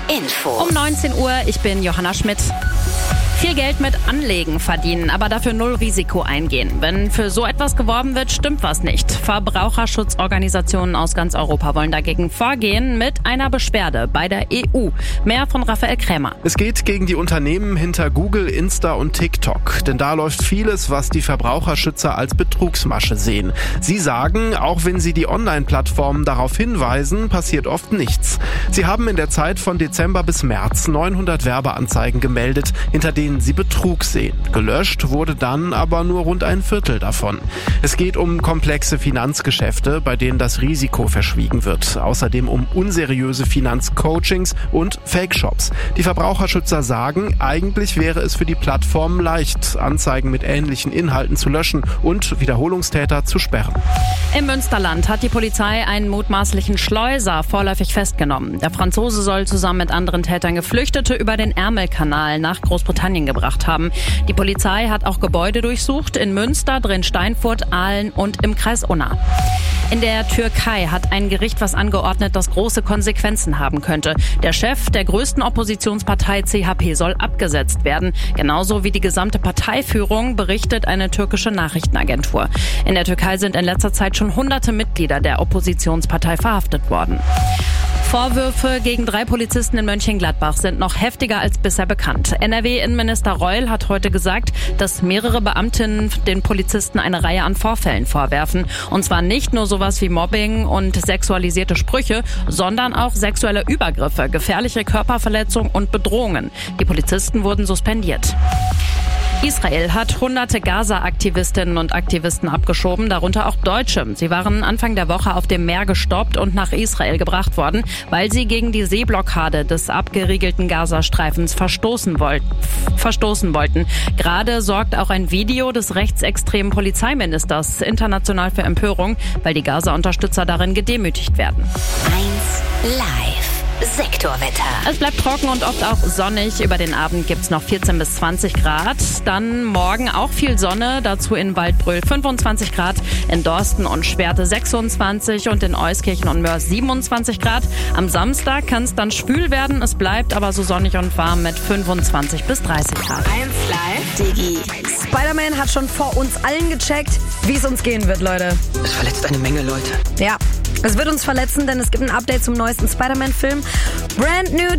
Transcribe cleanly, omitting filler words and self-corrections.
Info. Um 19 Uhr, ich bin Johanna Schmidt. Viel Geld mit Anlegen verdienen, aber dafür null Risiko eingehen. Wenn für so etwas geworben wird, stimmt was nicht. Verbraucherschutzorganisationen aus ganz Europa wollen dagegen vorgehen mit einer Beschwerde bei der EU. Mehr von Raphael Krämer. Es geht gegen die Unternehmen hinter Google, Insta und TikTok. Denn da läuft vieles, was die Verbraucherschützer als Betrugsmasche sehen. Sie sagen, auch wenn sie die Online-Plattformen darauf hinweisen, passiert oft nichts. Sie haben in der Zeit von Dezember bis März 900 Werbeanzeigen gemeldet, hinter denen sie Betrug sehen. Gelöscht wurde dann aber nur rund ein Viertel davon. Es geht um komplexe Finanzgeschäfte, bei denen das Risiko verschwiegen wird. Außerdem um unseriöse Finanzcoachings und Fake-Shops. Die Verbraucherschützer sagen, eigentlich wäre es für die Plattformen leicht, Anzeigen mit ähnlichen Inhalten zu löschen und Wiederholungstäter zu sperren. Im Münsterland hat die Polizei einen mutmaßlichen Schleuser vorläufig festgenommen. Der Franzose soll zusammen mit anderen Tätern Geflüchtete über den Ärmelkanal nach Großbritannien gebracht haben. Die Polizei hat auch Gebäude durchsucht in Münster, Drin-Steinfurt, Aalen und im Kreis Unna. In der Türkei hat ein Gericht was angeordnet, das große Konsequenzen haben könnte. Der Chef der größten Oppositionspartei CHP soll abgesetzt werden. Genauso wie die gesamte Parteiführung, berichtet eine türkische Nachrichtenagentur. In der Türkei sind in letzter Zeit schon hunderte Mitglieder der Oppositionspartei verhaftet worden. Vorwürfe gegen 3 Polizisten in Mönchengladbach sind noch heftiger als bisher bekannt. NRW-Innenminister Reul hat heute gesagt, dass mehrere Beamtinnen den Polizisten eine Reihe an Vorfällen vorwerfen. Und zwar nicht nur sowas wie Mobbing und sexualisierte Sprüche, sondern auch sexuelle Übergriffe, gefährliche Körperverletzung und Bedrohungen. Die Polizisten wurden suspendiert. Israel hat hunderte Gaza-Aktivistinnen und Aktivisten abgeschoben, darunter auch Deutsche. Sie waren Anfang der Woche auf dem Meer gestoppt und nach Israel gebracht worden, weil sie gegen die Seeblockade des abgeriegelten Gazastreifens verstoßen wollten. Gerade sorgt auch ein Video des rechtsextremen Polizeiministers international für Empörung, weil die Gaza-Unterstützer darin gedemütigt werden. 1 Live. Sektorwetter. Es bleibt trocken und oft auch sonnig. Über den Abend gibt's noch 14 bis 20 Grad. Dann morgen auch viel Sonne, dazu in Waldbröl 25 Grad, in Dorsten und Schwerte 26 und in Euskirchen und Mörs 27 Grad. Am Samstag kann es dann schwül werden. Es bleibt aber so sonnig und warm mit 25 bis 30 Grad. 1 Live. Digi. Spider-Man hat schon vor uns allen gecheckt, wie es uns gehen wird, Leute. Es verletzt eine Menge Leute. Ja, es wird uns verletzen, denn es gibt ein Update zum neuesten Spider-Man-Film. Brand New